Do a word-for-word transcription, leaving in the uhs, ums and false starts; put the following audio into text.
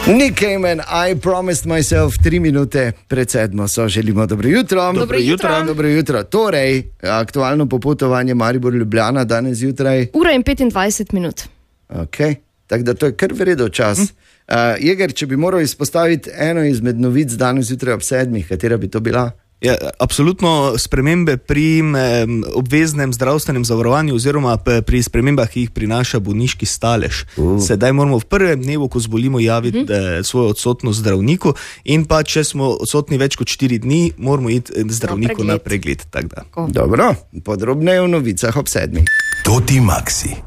Nick Cayman, I promised myself, tri minute pred sedmo so, želimo dobro jutro. Dobro jutro. Dobro jutro. Torej, aktualno popotovanje Maribor-Ljubljana danes zjutraj. Ura in petindvajset minut. Ok, tako da to je kar vredo čas. Hm? Uh, Jeger, če bi moral izpostaviti eno izmed novic danes zjutraj ob sedmih, katera bi to bila? Ja, absolutno spremembe pri eh, obveznem zdravstvenem zavarovanju oziroma pri spremembah, ki jih prinaša bolniški stalež. Uh. Sedaj moramo v prvem dnevu, ko zbolimo, javiti uh -huh. eh, svojo odsotnost zdravniku in pa, če smo odsotni več kot štiri dni, moramo iti zdravniku na pregled. Na pregled. Dobro, podrobneje v novicah ob sedmih. Toti Maxi.